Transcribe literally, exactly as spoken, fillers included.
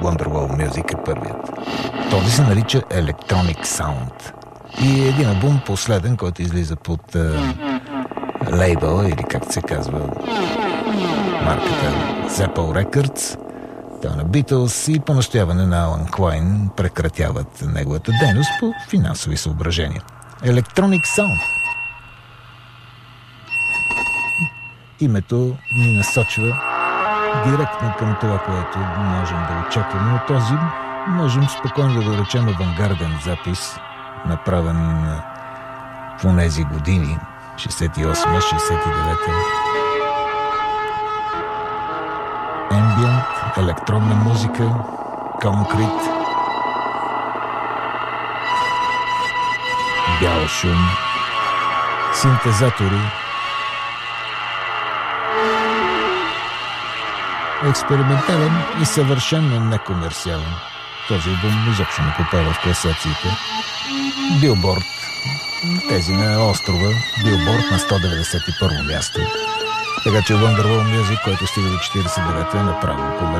Wonderwall Music е първият. Този се нарича Electronic Sound. И е един албум последен, който излиза под е, лейбъл, или както се казва марката Zapple Records. Той на Beatles и по настояване на Алан Клайн прекратяват неговата дейност по финансови съображения. Electronic Sound. Името ни насочва директно към това, което можем да очакваме от този, можем спокойно да го речем авангарден запис, направен в онези години, шейсет и осма шейсет и девета. Ambient, електронна музика, конкрет, бял шум, синтезатори, експериментален и съвършенно некомерциален. Този албум изобщо не попада в класациите. Билборд, тези на острова, Билборд на сто деветдесет и първо място. Така че Wonderwall Music, който стига до четиридесет и девета, е направо